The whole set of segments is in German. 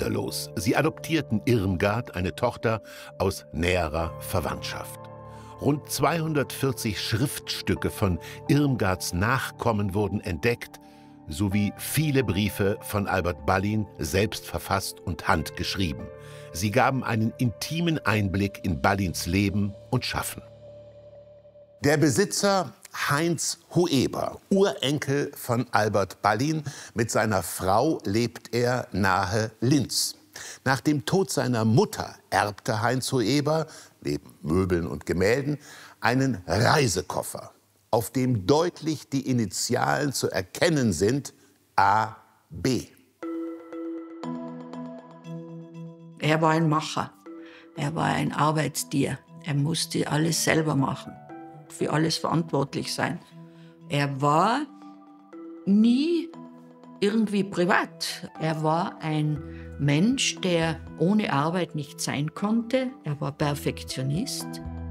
kinderlos. Sie adoptierten Irmgard, eine Tochter aus näherer Verwandtschaft. Rund 240 Schriftstücke von Irmgards Nachkommen wurden entdeckt, sowie viele Briefe von Albert Ballin, selbst verfasst und handgeschrieben. Sie gaben einen intimen Einblick in Ballins Leben und Schaffen. Der Besitzer Heinz Hueber, Urenkel von Albert Ballin, mit seiner Frau lebt er nahe Linz. Nach dem Tod seiner Mutter erbte Heinz Hueber, neben Möbeln und Gemälden, einen Reisekoffer, auf dem deutlich die Initialen zu erkennen sind: A.B. Er war ein Macher, er war ein Arbeitstier. Er musste alles selber machen, für alles verantwortlich sein. Er war nie irgendwie privat. Er war ein Mensch, der ohne Arbeit nicht sein konnte. Er war Perfektionist.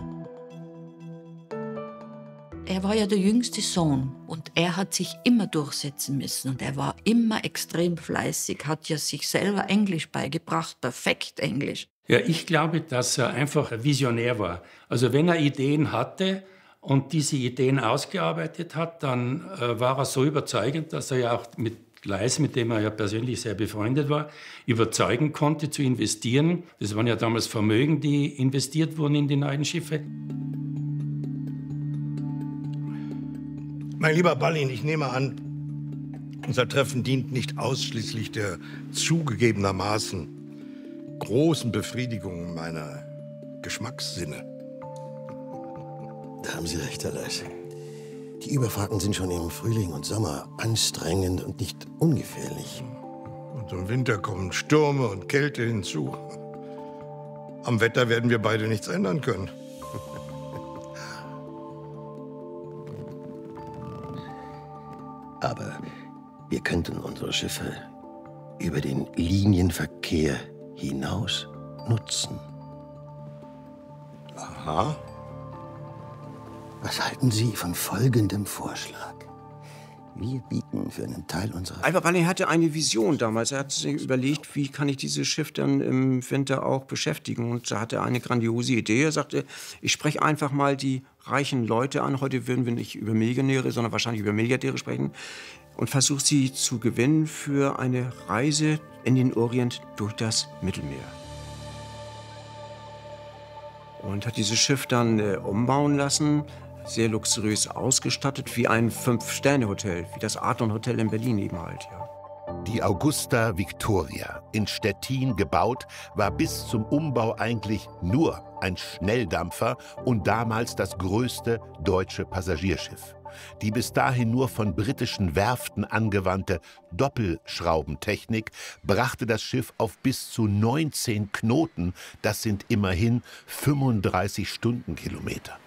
Er war ja der jüngste Sohn und er hat sich immer durchsetzen müssen. Und er war immer extrem fleißig, hat ja sich selber Englisch beigebracht, perfekt Englisch. Ja, ich glaube, dass er einfach ein Visionär war. Also wenn er Ideen hatte und diese Ideen ausgearbeitet hat, dann war er so überzeugend, dass er ja auch mit Gleis, mit dem er ja persönlich sehr befreundet war, überzeugen konnte zu investieren. Das waren ja damals Vermögen, die investiert wurden in die neuen Schiffe. Mein lieber Ballin, ich nehme an, unser Treffen dient nicht ausschließlich der zugegebenermaßen großen Befriedigung meiner Geschmackssinne. Da haben Sie recht, Herr Leis. Die Überfahrten sind schon im Frühling und Sommer anstrengend und nicht ungefährlich. Und im Winter kommen Stürme und Kälte hinzu. Am Wetter werden wir beide nichts ändern können. Aber wir könnten unsere Schiffe über den Linienverkehr hinaus nutzen. Aha. Was halten Sie von folgendem Vorschlag? Wir bieten für einen Teil unserer... Albert Ballin hatte eine Vision damals. Er hat sich überlegt, wie kann ich dieses Schiff dann im Winter auch beschäftigen. Und da hatte er eine grandiose Idee. Er sagte, ich spreche einfach mal die reichen Leute an. Heute würden wir nicht über Millionäre, sondern wahrscheinlich über Milliardäre sprechen. Und versuche sie zu gewinnen für eine Reise in den Orient durch das Mittelmeer. Und hat dieses Schiff dann umbauen lassen, sehr luxuriös ausgestattet, wie ein 5-Sterne-Hotel, wie das Adlon Hotel in Berlin eben halt, ja. Die Augusta Victoria, in Stettin gebaut, war bis zum Umbau eigentlich nur ein Schnelldampfer und damals das größte deutsche Passagierschiff. Die bis dahin nur von britischen Werften angewandte Doppelschraubentechnik brachte das Schiff auf bis zu 19 Knoten, das sind immerhin 35 Stundenkilometer.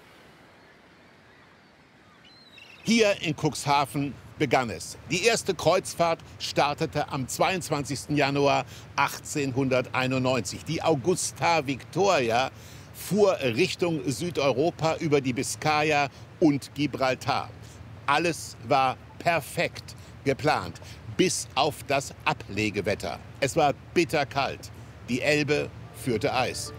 Hier in Cuxhaven begann es. Die erste Kreuzfahrt startete am 22. Januar 1891. Die Augusta Victoria fuhr Richtung Südeuropa über die Biskaya und Gibraltar. Alles war perfekt geplant, bis auf das Ablegewetter. Es war bitterkalt. Die Elbe führte Eis.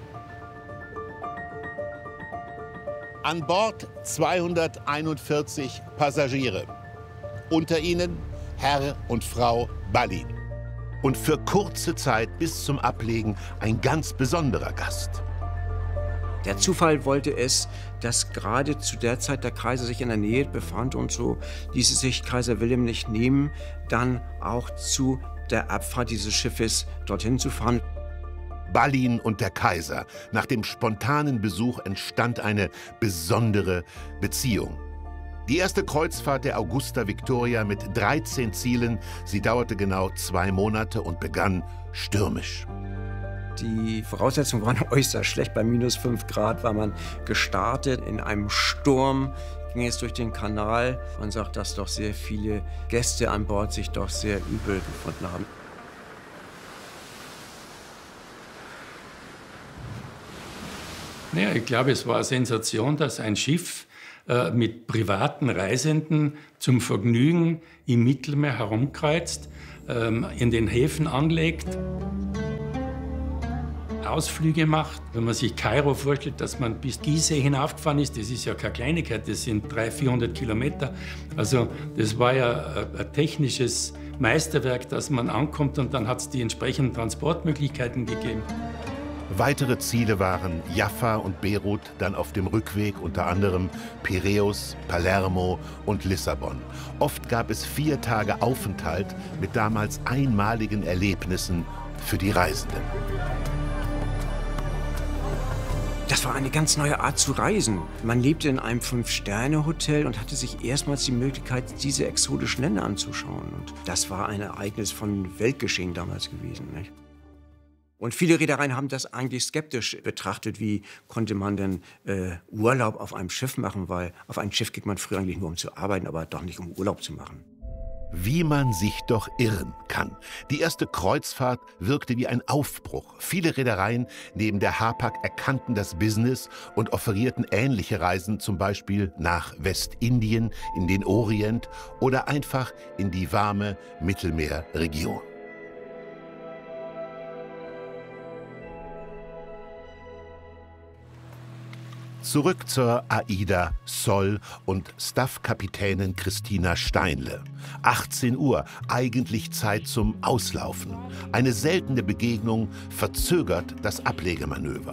An Bord 241 Passagiere. Unter ihnen Herr und Frau Ballin. Und für kurze Zeit bis zum Ablegen ein ganz besonderer Gast. Der Zufall wollte es, dass gerade zu der Zeit der Kaiser sich in der Nähe befand und so ließ es sich Kaiser Wilhelm nicht nehmen, dann auch zu der Abfahrt dieses Schiffes dorthin zu fahren. Ballin und der Kaiser. Nach dem spontanen Besuch entstand eine besondere Beziehung. Die erste Kreuzfahrt der Augusta Victoria mit 13 Zielen, sie dauerte genau 2 Monate und begann stürmisch. Die Voraussetzungen waren äußerst schlecht. Bei -5 Grad war man gestartet. In einem Sturm ging es durch den Kanal. Man sagt, dass doch sehr viele Gäste an Bord sich doch sehr übel gefunden haben. Naja, ich glaube, es war eine Sensation, dass ein Schiff mit privaten Reisenden zum Vergnügen im Mittelmeer herumkreuzt, in den Häfen anlegt. Ausflüge macht. Wenn man sich Kairo vorstellt, dass man bis Gizeh hinaufgefahren ist, das ist ja keine Kleinigkeit, das sind 300-400 Kilometer. Also das war ja ein technisches Meisterwerk, dass man ankommt und dann hat es die entsprechenden Transportmöglichkeiten gegeben. Weitere Ziele waren Jaffa und Beirut, dann auf dem Rückweg unter anderem Piräus, Palermo und Lissabon. Oft gab es 4 Tage Aufenthalt mit damals einmaligen Erlebnissen für die Reisenden. Das war eine ganz neue Art zu reisen. Man lebte in einem 5-Sterne-Hotel und hatte sich erstmals die Möglichkeit, diese exotischen Länder anzuschauen. Und das war ein Ereignis von Weltgeschehen damals gewesen, nicht? Und viele Reedereien haben das eigentlich skeptisch betrachtet. Wie konnte man denn Urlaub auf einem Schiff machen? Weil auf ein Schiff geht man früher eigentlich nur, um zu arbeiten, aber doch nicht, um Urlaub zu machen. Wie man sich doch irren kann. Die erste Kreuzfahrt wirkte wie ein Aufbruch. Viele Reedereien neben der Hapag erkannten das Business und offerierten ähnliche Reisen, zum Beispiel nach Westindien, in den Orient oder einfach in die warme Mittelmeerregion. Zurück zur AIDA, Sol und Staffkapitänin Christina Steinle. 18 Uhr, eigentlich Zeit zum Auslaufen. Eine seltene Begegnung verzögert das Ablegemanöver.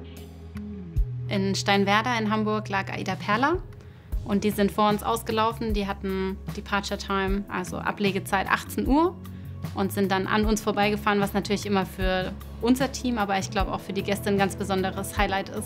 In Steinwerder in Hamburg lag AIDA Perla und die sind vor uns ausgelaufen. Die hatten Departure Time, also Ablegezeit 18 Uhr und sind dann an uns vorbeigefahren, was natürlich immer für unser Team, aber ich glaube auch für die Gäste ein ganz besonderes Highlight ist.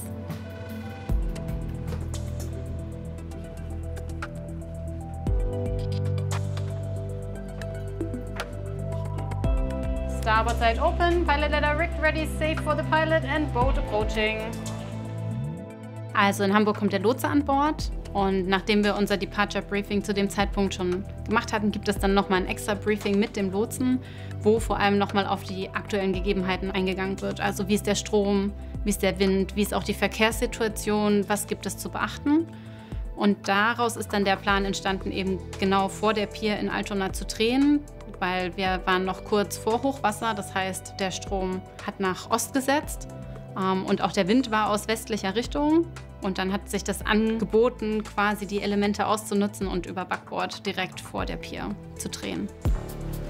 Starboard side open, pilot ladder rigged, ready, safe for the pilot and boat approaching. Also in Hamburg kommt der Lotse an Bord und nachdem wir unser Departure Briefing zu dem Zeitpunkt schon gemacht hatten, gibt es dann nochmal ein extra Briefing mit dem Lotsen, wo vor allem nochmal auf die aktuellen Gegebenheiten eingegangen wird. Also wie ist der Strom, wie ist der Wind, wie ist auch die Verkehrssituation, was gibt es zu beachten. Und daraus ist dann der Plan entstanden, eben genau vor der Pier in Altona zu drehen, weil wir waren noch kurz vor Hochwasser, das heißt, der Strom hat nach Ost gesetzt und auch der Wind war aus westlicher Richtung. Und dann hat sich das angeboten, quasi die Elemente auszunutzen und über Backbord direkt vor der Pier zu drehen.